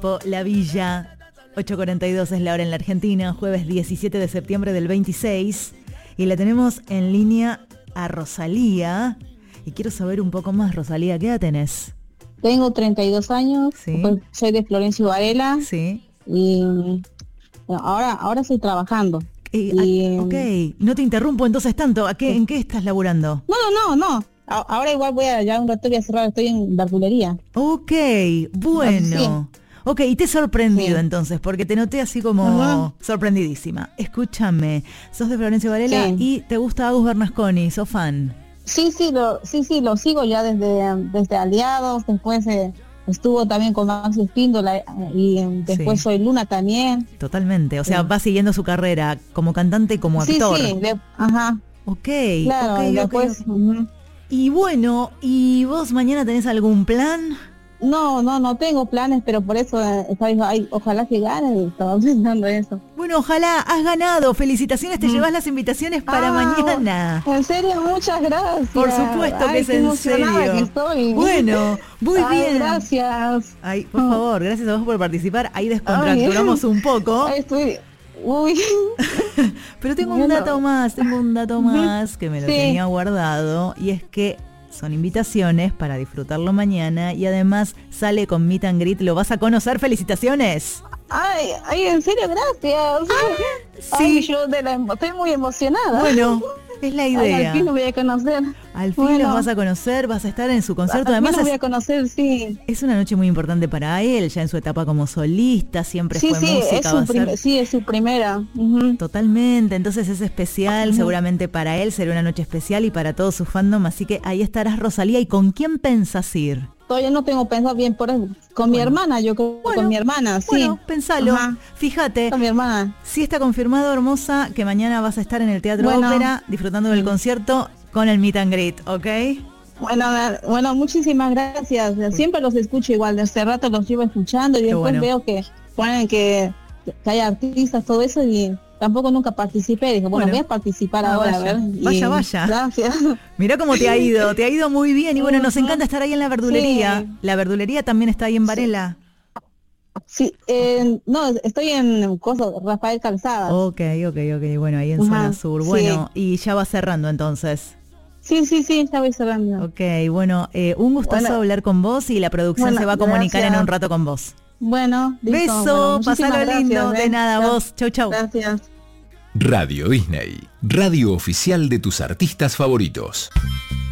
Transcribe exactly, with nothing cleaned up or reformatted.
La Villa, ocho cuarenta y dos es la hora en la Argentina, jueves diecisiete de septiembre del veintiséis, y la tenemos en línea a Rosalía. Y quiero saber un poco más, Rosalía, ¿qué edad tenés? Tengo treinta y dos años, sí. Soy de Florencio Varela, sí. y ahora, ahora estoy trabajando. Y, y, ok, no te interrumpo entonces tanto, ¿a qué, ¿en qué estás laburando? No, no, no, no. Ahora igual voy a, ya un rato voy a cerrar, estoy en verdulería. Ok, bueno. Sí. Ok, y te he sorprendido sí. entonces, porque te noté así como uh-huh. sorprendidísima. Escúchame, sos de Florencio Varela sí. y te gusta Agus Bernasconi, sos fan. Sí, sí, lo, sí, sí, lo sigo ya desde, desde Aliados, después eh, estuvo también con Maxi Espíndola y después sí. soy Luna también. Totalmente, o sea, sí. vas siguiendo su carrera como cantante y como actor. Sí, sí, de, ajá. Ok, claro, okay, después... okay. Uh-huh. Y bueno, ¿y vos mañana tenés algún plan? No, no, no tengo planes, pero por eso eh, ay, ojalá que gane, estaba pensando eso. Bueno, ojalá, has ganado, felicitaciones, te mm. llevas las invitaciones para ah, mañana. En serio, muchas gracias. Por supuesto ay, que es en serio. Que estoy. Bueno, muy ay, bien. Gracias. Ay, por favor, gracias a vos por participar, ahí descontracturamos un poco. Ay, estoy... Uy. Pero tengo un dato más, tengo un dato más que me lo sí. tenía guardado, y es que son invitaciones para disfrutarlo mañana y además sale con Meet and Greet. ¿Lo vas a conocer? ¡Felicitaciones! Ay, ay, en serio, gracias. Ah, sí. Ay, yo de la, estoy muy emocionada. Bueno, es la idea. Ay, al fin lo voy a conocer. Al fin bueno. los vas a conocer, vas a estar en su concierto. Al Además fin lo voy a conocer, sí. Es una noche muy importante para él, ya en su etapa como solista, siempre sí, fue sí, música. Es su prim- ser... Sí, es su primera. Uh-huh. Totalmente, entonces es especial, uh-huh. seguramente para él será una noche especial y para todo su fandom, así que ahí estarás, Rosalía. ¿Y con quién pensás ir? Todavía no tengo pensado bien, por eso. Con bueno. mi hermana, yo creo, bueno, con mi hermana, sí. Bueno, pensalo, Ajá. fíjate. Con mi hermana. Sí está confirmado, hermosa, que mañana vas a estar en el Teatro bueno. Ópera, disfrutando del mm. concierto con el Meet and Greet, ¿ok? Bueno, bueno, muchísimas gracias. Siempre los escucho igual, desde hace rato los llevo escuchando y después bueno. veo que ponen que, que hay artistas, todo eso, y tampoco nunca participé. Dije, bueno, bueno voy a participar ah, ahora, vaya, a ver. Vaya, vaya. Gracias. Mirá cómo te ha ido, te ha ido muy bien. Y bueno, nos encanta estar ahí en la verdulería. Sí. La verdulería también está ahí en Varela. Sí, eh, no, estoy en Coso, Rafael Calzada. Ok, ok, ok, bueno, ahí en Ajá, zona sur. Bueno, sí. Y ya va cerrando entonces. Sí, sí, sí, ya voy cerrando. Ok, bueno, eh, un gustazo bueno. hablar con vos y la producción bueno, se va a comunicar gracias. en un rato con vos. Bueno, listo. Beso, bueno, pasalo gracias, lindo, ¿eh? de nada, gracias. Vos. Chau, chau. Gracias. Radio Disney, radio oficial de tus artistas favoritos.